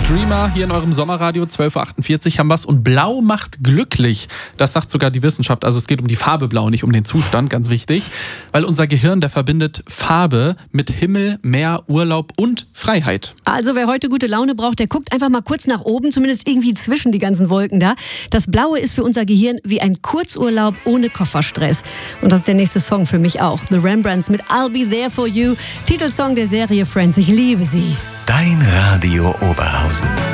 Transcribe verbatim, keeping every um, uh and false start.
Dreamer hier in eurem Sommerradio, zwölf Uhr achtundvierzig haben wir's. Und Blau macht glücklich. Das sagt sogar die Wissenschaft. Also es geht um die Farbe Blau, nicht um den Zustand, ganz wichtig. Weil unser Gehirn, der verbindet Farbe mit Himmel, Meer, Urlaub und Freiheit. Also wer heute gute Laune braucht, der guckt einfach mal kurz nach oben, zumindest irgendwie zwischen die ganzen Wolken da. Das Blaue ist für unser Gehirn wie ein Kurzurlaub ohne Kofferstress. Und das ist der nächste Song für mich auch. The Rembrandts mit I'll Be There For You, Titelsong der Serie Friends. Ich liebe sie. Dein Radio Oberhausen.